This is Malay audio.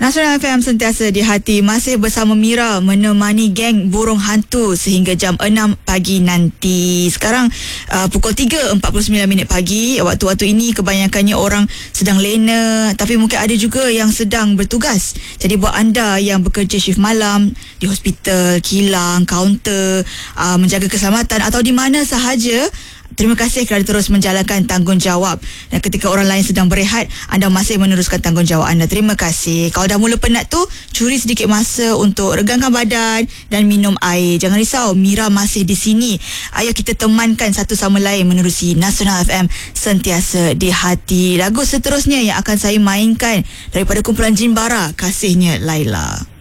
Nasional FM sentiasa di hati, masih bersama Mira menemani geng burung hantu sehingga jam 6 pagi nanti. Sekarang pukul 3.49 pagi. Waktu-waktu ini kebanyakannya orang sedang lena, tapi mungkin ada juga yang sedang bertugas. Jadi buat anda yang bekerja shift malam di hospital, kilang, kaunter, menjaga keselamatan atau di mana sahaja, terima kasih kerana terus menjalankan tanggungjawab. Dan ketika orang lain sedang berehat, anda masih meneruskan tanggungjawab anda. Terima kasih. Kalau dah mula penat tu, curi sedikit masa untuk regangkan badan dan minum air. Jangan risau, Mira masih di sini. Ayo kita temankan satu sama lain menerusi Nasional FM sentiasa di hati. Lagu seterusnya yang akan saya mainkan daripada kumpulan Jin Bara, Kasihnya Laila.